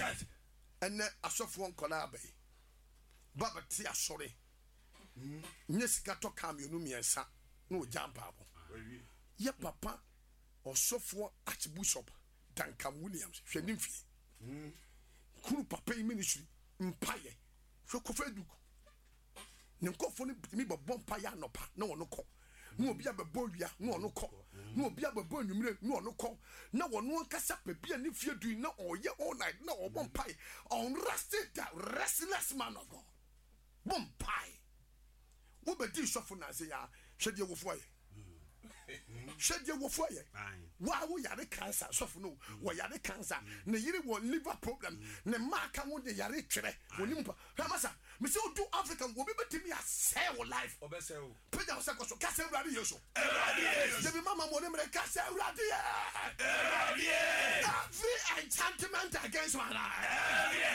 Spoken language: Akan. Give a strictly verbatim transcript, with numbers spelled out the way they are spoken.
Yes. And asofo nkola abai. Baba ti asore. Nye sika to kam yonu miensa no jump abo. Ye papa osofo Archbishop Duncan Williams hwenimfi. Kuru papa yi ministry mpaye. Hwe kofeduku. Ne nkofo ne mi bobom pa ya nopa na wono kɔ. No obi abebo wia na wono kɔ. No obi abebo nwumire na wono kɔ. Na wono nkasa pa bia ne fie du na oye all night na obom pai. On rested that restless man of God. Bom pai. Wo be di sofo na se ya hwede wofo aye. Hwede wofo aye. Wa wo yare cancer sofo no. Wo yare cancer. Ne yire wo liver problem. Ne maka wo de yare twere. Woni mpa. Ha masa, me se o do African wo be betimi a sell life. Obese o. Peja wo se koso ka se urade yeso. Urade yeso. Debi mama mo ne mere ka se urade ye. Urade ye. Every enchantment against my life.